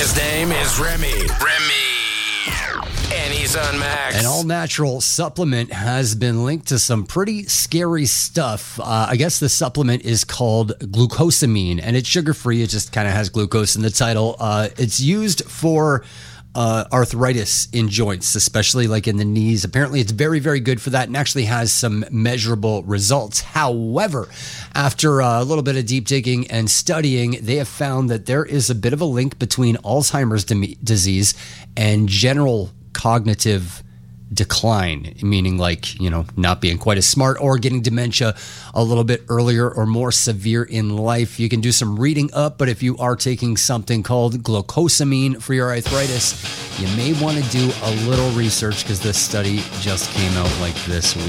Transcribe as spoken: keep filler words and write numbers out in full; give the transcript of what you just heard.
His name is Remy. Remy. And he's on Max. An all-natural supplement has been linked to some pretty scary stuff. Uh, I guess the supplement is called glucosamine, and it's sugar-free. It just kind of has glucose in the title. Uh, it's used for uh, arthritis in joints, especially like in the knees. Apparently, it's very, very good for that and actually has some measurable results. However, after uh, a little bit of deep digging and studying, they have found that there is a bit of a link between Alzheimer's di- disease and general cognitive decline, meaning like, you know, not being quite as smart or getting dementia a little bit earlier or more severe in life. You can do some reading up, but if you are taking something called glucosamine for your arthritis, you may want to do a little research because this study just came out like this week.